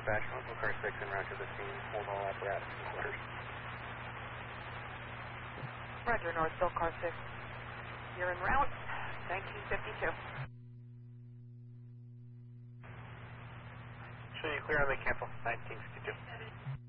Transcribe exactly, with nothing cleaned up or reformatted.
dispatch, Hospital Car six en route to the scene. Hold all apparatus and quarters. Roger, Northville Car six. You're en route, nineteen fifty-two. Show you clear on the cancel, nineteen fifty-two.